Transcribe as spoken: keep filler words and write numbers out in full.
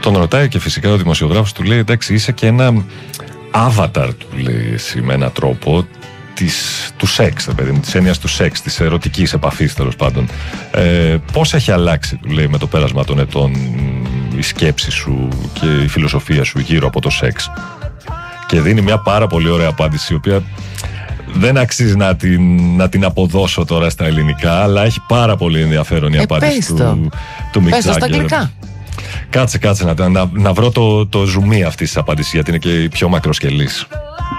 Τον ρωτάει και φυσικά ο δημοσιογράφος του λέει: εντάξει, είσαι και ένα avatar, του λέει εσύ, με έναν τρόπο της, του σεξ, παιδί μου, της έννοιας του σεξ, της ερωτικής επαφής τέλος πάντων. Ε, πώς έχει αλλάξει, του λέει, με το πέρασμα των ετών η σκέψη σου και η φιλοσοφία σου γύρω από το σεξ? Και δίνει μια πάρα πολύ ωραία απάντηση, η οποία δεν αξίζει να την, να την αποδώσω τώρα στα ελληνικά, αλλά έχει πάρα πολύ ενδιαφέρον η ε, απάντηση του, του Mick Jagger. Πες το στα αγγλικά. Κάτσε, κάτσε να, να, να βρω το, το ζουμί αυτής της απάντησης, γιατί είναι και η πιο μακροσκελής.